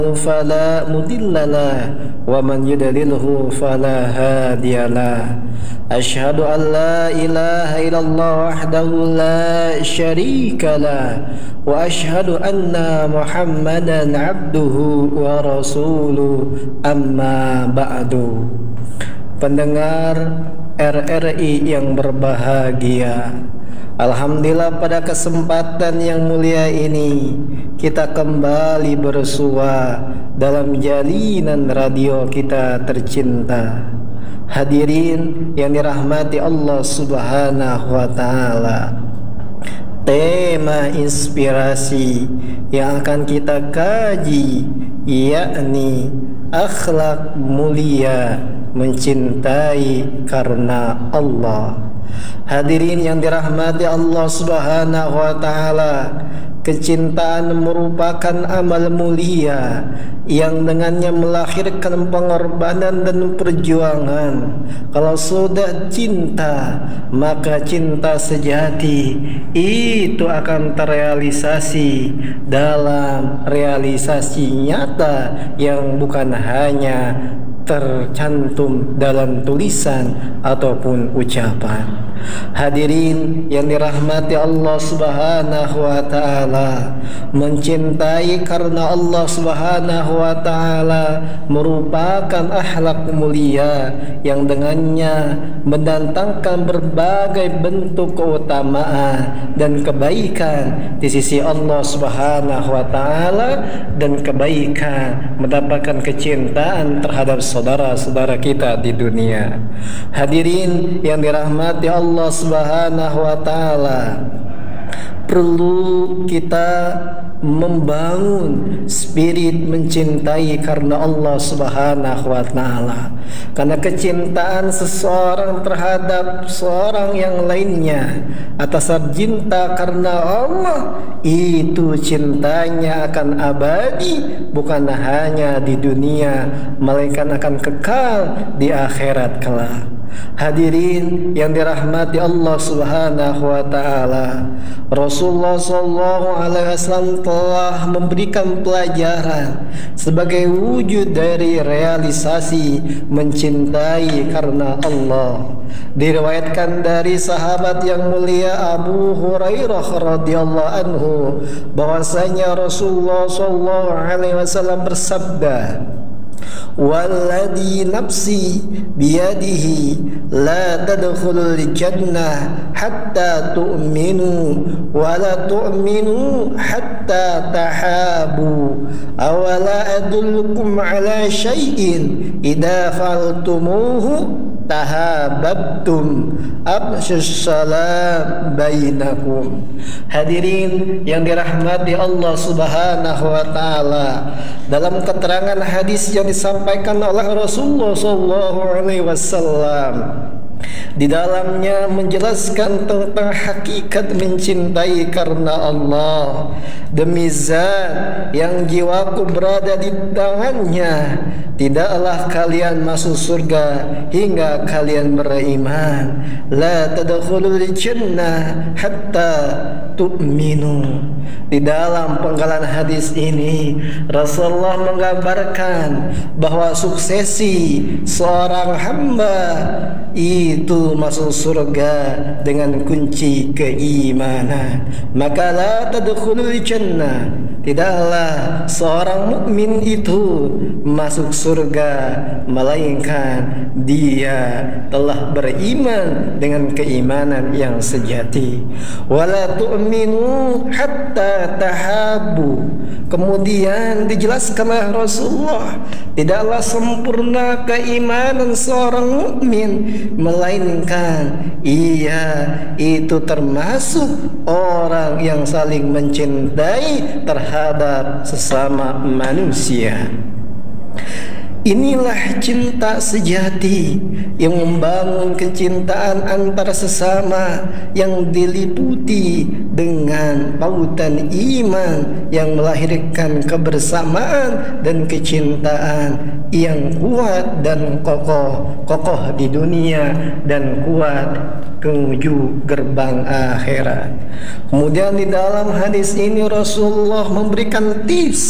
فلا مضل له ومن يضلله فلا هادي له أشهد أن لا إله إلا الله وحده لا شريك له وأشهد أن محمدا عبده ورسوله أما بعد. Pendengar RRI yang berbahagia, alhamdulillah pada kesempatan yang mulia ini kita kembali bersua dalam jalinan radio kita tercinta. Hadirin yang dirahmati Allah Subhanahu wa taala, tema inspirasi yang akan kita kaji yakni akhlak mulia mencintai karena Allah. Hadirin yang dirahmati Allah Subhanahu wa taala, kecintaan merupakan amal mulia yang dengannya melahirkan pengorbanan dan perjuangan. Kalau sudah cinta, maka cinta sejati itu akan terrealisasi dalam realisasi nyata yang bukan hanya tercantum dalam tulisan ataupun ucapan. Hadirin yang dirahmati Allah Subhanahu wa taala, mencintai karena Allah Subhanahu wa taala merupakan akhlak mulia yang dengannya mendatangkan berbagai bentuk keutamaan dan kebaikan di sisi Allah Subhanahu wa taala, dan kebaikan mendapatkan kecintaan terhadap saudara-saudara kita di dunia. Hadirin yang dirahmati Allah Subhanahu wa taala, perlu kita membangun spirit mencintai karena Allah Subhanahu wa taala. Karena kecintaan seseorang terhadap seorang yang lainnya atas cinta karena Allah, itu cintanya akan abadi, bukan hanya di dunia, melainkan akan kekal di akhirat kelak. Hadirin yang dirahmati Allah Subhanahu wa taala, Rasulullah sallallahu alaihi wasallam telah memberikan pelajaran sebagai wujud dari realisasi mencintai karena Allah. Diriwayatkan dari sahabat yang mulia Abu Hurairah radhiyallahu anhu bahwasanya Rasulullah sallallahu alaihi wasallam bersabda, "Walladhi nafsi biyadihi la tadkhulul jannah hatta tu'minu wa la tu'minu hatta tahabu awala adullukum ala syai'in idza fa'altumuhu tahabbtum abshus salam bainakum." Hadirin yang dirahmati Allah Subhanahu wa taala, dalam keterangan hadis yang disampaikan oleh Rasulullah sallallahu alaihi wasallam, di dalamnya menjelaskan tentang hakikat mencintai karena Allah. Demi zat yang jiwaku berada di tangannya, tidaklah kalian masuk surga hingga kalian beriman. La tadkhulul jannah hatta tu'minu. Di dalam penggalan hadis ini Rasulullah menggambarkan bahwa suksesi seorang hamba itu masuk surga dengan kunci keimanan. Maka la tadkhulul jannah, tidaklah seorang mukmin itu masuk surga melainkan dia telah beriman dengan keimanan yang sejati. Wala tu'minu hatta tahabu. Kemudian dijelaskan oleh Rasulullah, tidaklah sempurna keimanan seorang mukmin melainkan ia itu termasuk orang yang saling mencintai terhadap sesama manusia. Inilah cinta sejati yang membangun kecintaan antara sesama yang diliputi dengan pautan iman yang melahirkan kebersamaan dan kecintaan yang kuat dan kokoh di dunia dan kuat menuju gerbang akhirat. Kemudian di dalam hadis ini Rasulullah memberikan tips